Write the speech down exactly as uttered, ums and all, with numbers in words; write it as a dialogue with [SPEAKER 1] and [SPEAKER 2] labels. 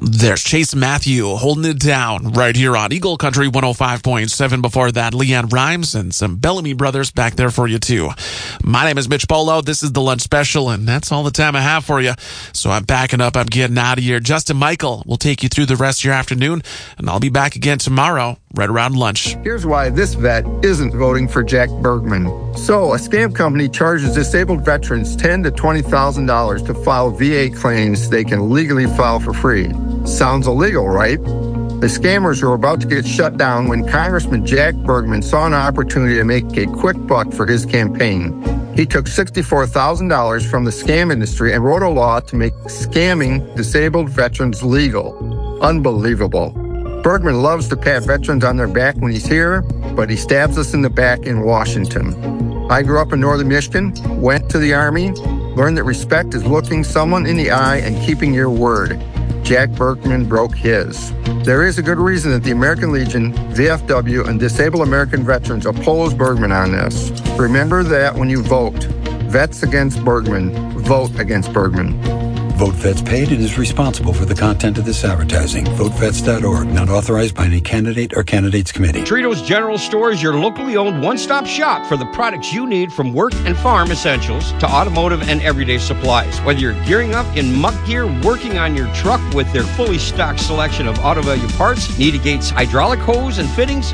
[SPEAKER 1] There's Chase Matthew holding it down right here on Eagle Country one oh five point seven. Before that, Leanne Rhymes and some Bellamy Brothers back there for you, too. My name is Mitch Polo. This is the Lunch Special, and that's all the time I have for you. So I'm backing up. I'm getting out of here. Justin Michael will take you through the rest of your afternoon, and I'll be back again tomorrow right around lunch.
[SPEAKER 2] Here's why this vet isn't voting for Jack Bergman. So, a scam company charges disabled veterans ten thousand to twenty thousand dollars to file V A claims they can legally file for free. Sounds illegal, right? The scammers were about to get shut down when Congressman Jack Bergman saw an opportunity to make a quick buck for his campaign. He took sixty-four thousand dollars from the scam industry and wrote a law to make scamming disabled veterans legal. Unbelievable. Bergman loves to pat veterans on their back when he's here, but he stabs us in the back in Washington. I grew up in northern Michigan, went to the Army, learned that respect is looking someone in the eye and keeping your word. Jack Bergman broke his. There is a good reason that the American Legion, V F W, and Disabled American Veterans oppose Bergman on this. Remember that when you vote. Vets against Bergman. Vote against Bergman.
[SPEAKER 3] Vote Vets Paid and is responsible for the content of this advertising. vote vets dot org, not authorized by any candidate or candidates committee.
[SPEAKER 4] Tritos General Store is your locally owned one-stop shop for the products you need, from work and farm essentials to automotive and everyday supplies. Whether you're gearing up in muck gear, working on your truck with their fully stocked selection of auto value parts, Nita Gates hydraulic hose and fittings,